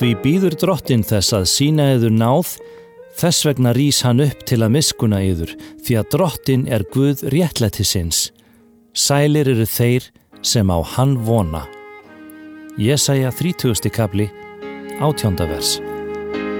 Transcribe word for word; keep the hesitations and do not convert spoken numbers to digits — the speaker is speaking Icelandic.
Því býður drottinn þess að sýna yður náð, þess vegna rís hann upp til að miskunna yður, því að drottinn er Guð réttlætisins. Sælir eru þeir sem á hann vona. Jesaja þrítugasti kafli, átjánda vers.